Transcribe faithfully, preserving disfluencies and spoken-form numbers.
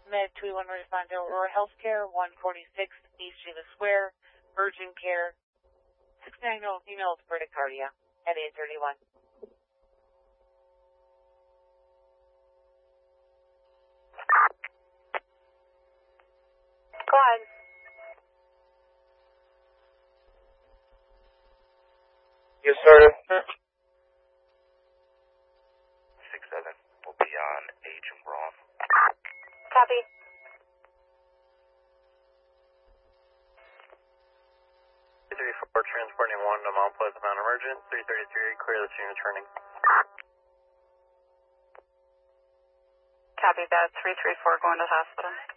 Med two one respond to Aurora Healthcare, one forty-six East Shiva Square, urgent care, sixty-nine-year-old female with bradycardia at eight thirty-one. Go ahead. Yes, sir. six seven will be on H and Braun. Copy. three thirty-four transporting one to Mount Pleasant Mountain Emergent. three thirty-three, clear the team returning. Copy that. three three four going to the hospital.